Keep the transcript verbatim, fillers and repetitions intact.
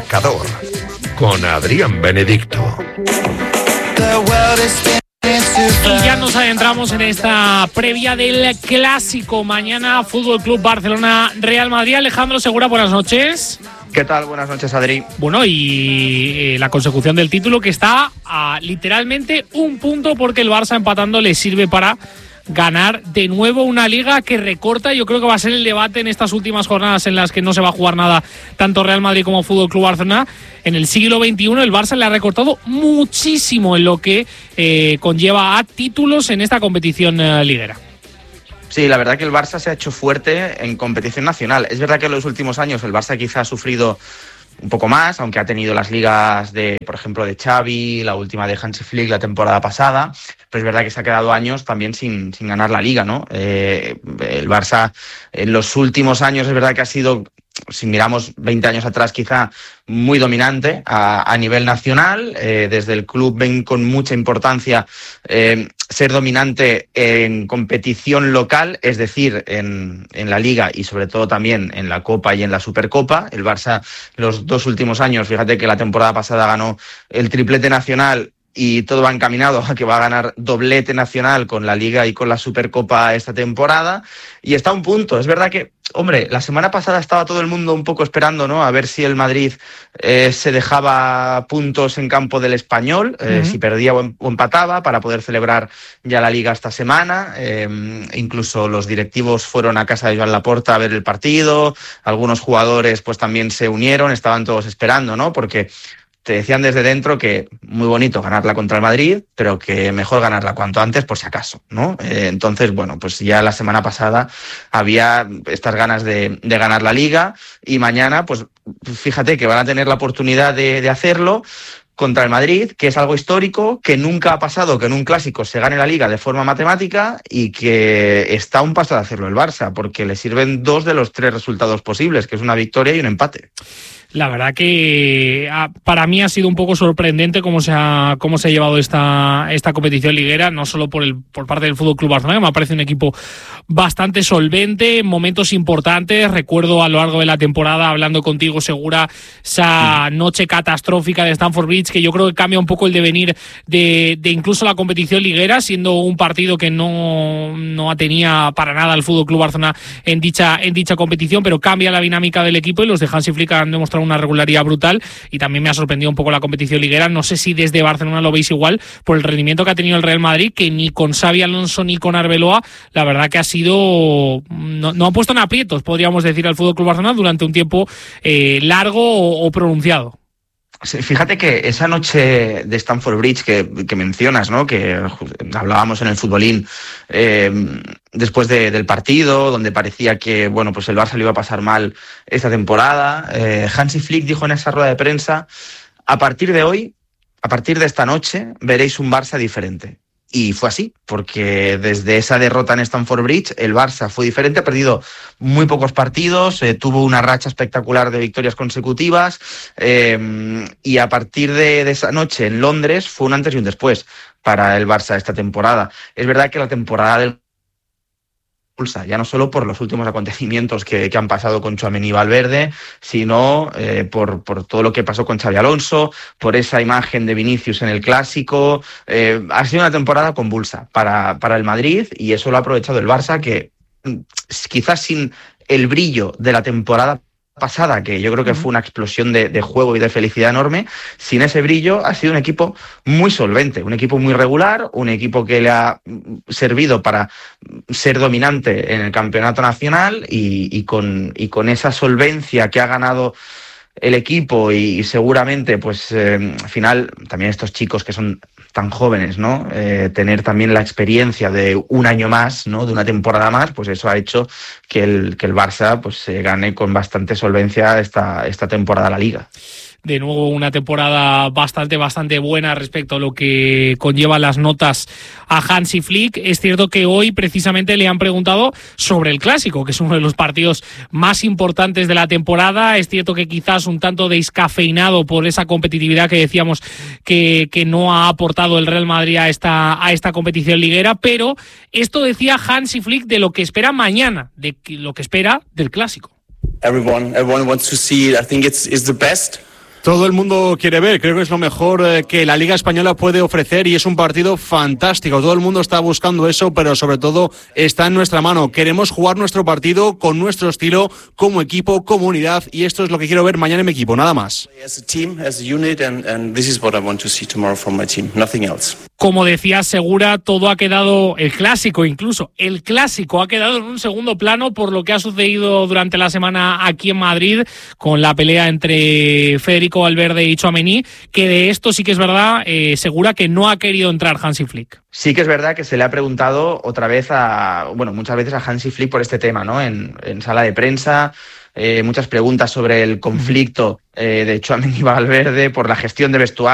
Marcador con Adrián Benedicto. Y ya nos adentramos en esta previa del clásico. Mañana, Fútbol Club Barcelona, Real Madrid. Alejandro Segura, buenas noches. ¿Qué tal? Buenas noches, Adri. Bueno, y eh, la consecución del título que está a literalmente un punto, porque el Barça empatando le sirve para ganar de nuevo una liga que recorta. Yo creo que va a ser el debate en estas últimas jornadas en las que no se va a jugar nada tanto Real Madrid como Fútbol Club Barcelona. En el siglo veintiuno el Barça le ha recortado muchísimo en lo que eh, conlleva a títulos en esta competición eh, liguera. Sí, la verdad que el Barça se ha hecho fuerte en competición nacional. Es verdad que en los últimos años el Barça quizá ha sufrido un poco más, aunque ha tenido las ligas de, por ejemplo, de Xavi, la última de Hansi Flick la temporada pasada, pero es verdad que se ha quedado años también sin, sin ganar la liga, ¿no? Eh, el Barça en los últimos años es verdad que ha sido, si miramos veinte años atrás quizá, muy dominante a, a nivel nacional. Eh, desde el club ven con mucha importancia eh, ser dominante en competición local, es decir, en, en la Liga y sobre todo también en la Copa y en la Supercopa. El Barça los dos últimos años, fíjate que la temporada pasada ganó el triplete nacional y todo va encaminado a que va a ganar doblete nacional con la Liga y con la Supercopa esta temporada. Y está a un punto. Es verdad que, hombre, la semana pasada estaba todo el mundo un poco esperando, ¿no? A ver si el Madrid eh, se dejaba puntos en campo del Español, eh, uh-huh. si perdía o, o empataba, para poder celebrar ya la Liga esta semana. Eh, incluso los directivos fueron a casa de Joan Laporta a ver el partido. Algunos jugadores pues también se unieron, estaban todos esperando, ¿no? Porque te decían desde dentro que muy bonito ganarla contra el Madrid, pero que mejor ganarla cuanto antes por si acaso, ¿no? Eh, entonces, bueno, pues ya la semana pasada había estas ganas de, de ganar la Liga y mañana, pues fíjate que van a tener la oportunidad de, de hacerlo contra el Madrid, que es algo histórico, que nunca ha pasado que en un clásico se gane la Liga de forma matemática y que está a un paso de hacerlo el Barça, porque le sirven dos de los tres resultados posibles, que es una victoria y un empate. La verdad que para mí ha sido un poco sorprendente cómo se ha cómo se ha llevado esta esta competición liguera, no solo por el por parte del Fútbol Club Barcelona, que me parece un equipo bastante solvente en momentos importantes. Recuerdo a lo largo de la temporada, hablando contigo, Segura, esa noche catastrófica de Stamford Bridge, que yo creo que cambia un poco el devenir de, de incluso la competición liguera, siendo un partido que no, no tenía para nada el Fútbol Club Barcelona en dicha en dicha competición, pero cambia la dinámica del equipo y los de Hansi Flick han demostrado una regularidad brutal. Y también me ha sorprendido un poco la competición liguera. No sé si desde Barcelona lo veis igual, por el rendimiento que ha tenido el Real Madrid, que ni con Xabi Alonso ni con Arbeloa, la verdad que ha sido, no, no ha puesto en aprietos, podríamos decir, al Fútbol Club Barcelona durante un tiempo eh, largo o, o pronunciado. Fíjate que esa noche de Stamford Bridge que, que mencionas, ¿no? Que hablábamos en el futbolín eh, después de, del partido, donde parecía que bueno, pues el Barça le iba a pasar mal esta temporada. Eh, Hansi Flick dijo en esa rueda de prensa: a partir de hoy, a partir de esta noche, veréis un Barça diferente. Y fue así, porque desde esa derrota en Stamford Bridge, el Barça fue diferente, ha perdido muy pocos partidos, eh, tuvo una racha espectacular de victorias consecutivas, eh, y a partir de, de esa noche en Londres fue un antes y un después para el Barça esta temporada. Es verdad que la temporada del ya no solo por los últimos acontecimientos que, que han pasado con Tchouaméni y Valverde, sino eh, por, por todo lo que pasó con Xabi Alonso, por esa imagen de Vinicius en el Clásico. Eh, ha sido una temporada convulsa para, para el Madrid, y eso lo ha aprovechado el Barça, que quizás sin el brillo de la temporada pasada, que yo creo que fue una explosión de, de juego y de felicidad enorme, sin ese brillo ha sido un equipo muy solvente, un equipo muy regular, un equipo que le ha servido para ser dominante en el campeonato nacional y, y, con, y con esa solvencia que ha ganado el equipo y, y seguramente pues eh, al final también estos chicos que son tan jóvenes, ¿no? Eh, tener también la experiencia de un año más, ¿no? De una temporada más, pues eso ha hecho que el, que el Barça pues se gane con bastante solvencia esta, esta temporada la Liga. De nuevo una temporada bastante, bastante buena respecto a lo que conllevan las notas a Hansi Flick. Es cierto que hoy precisamente le han preguntado sobre el Clásico, que es uno de los partidos más importantes de la temporada. Es cierto que quizás un tanto descafeinado por esa competitividad que decíamos que, que no ha aportado el Real Madrid a esta, a esta competición liguera, pero esto decía Hansi Flick de lo que espera mañana, de lo que espera del Clásico. Everyone, everyone wants to see it. I think it's, it's the best. Todo el mundo quiere ver, creo que es lo mejor eh, que la Liga Española puede ofrecer y es un partido fantástico. Todo el mundo está buscando eso, pero sobre todo está en nuestra mano. Queremos jugar nuestro partido con nuestro estilo, como equipo, como unidad, y esto es lo que quiero ver mañana en mi equipo, nada más. Como decía Segura, todo ha quedado, el clásico incluso, el clásico ha quedado en un segundo plano por lo que ha sucedido durante la semana aquí en Madrid con la pelea entre Federico Valverde y Tchouaméni, que de esto sí que es verdad, eh, Segura que no ha querido entrar Hansi Flick. Sí que es verdad que se le ha preguntado otra vez a, bueno, muchas veces a Hansi Flick por este tema, ¿no? En, en sala de prensa, eh, muchas preguntas sobre el conflicto eh, de Tchouaméni y Valverde por la gestión de vestuario.